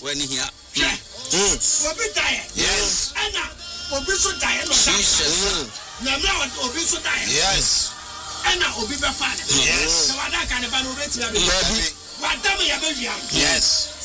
when here. Obi die. Yes. Anna, Obi so die no. Jesus. Na mra Obi so die. Yes. Anna Obi be father. Yes. So wada kan ba no reti na be. Wada me ya be wiam. Yes.